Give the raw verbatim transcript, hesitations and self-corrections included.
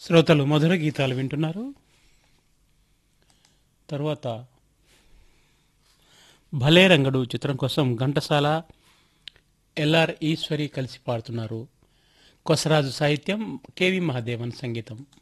శ్రోతలు మధుర గీతాలు వింటున్నారు. తరువాత భలే రంగడు చిత్రం కోసం ఘంటసాల ఎల్ఆర్ ఈశ్వరి కలిసి పాడుతున్నారు. కొసరాజు సాహిత్యం, కెవి మహాదేవన్ సంగీతం.